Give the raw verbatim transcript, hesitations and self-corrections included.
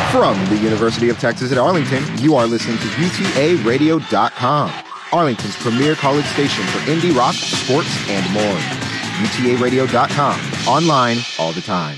From the University of Texas at Arlington, you are listening to U T A radio dot com, Arlington's premier college station for indie rock, sports, and more. U T A radio dot com, online all the time.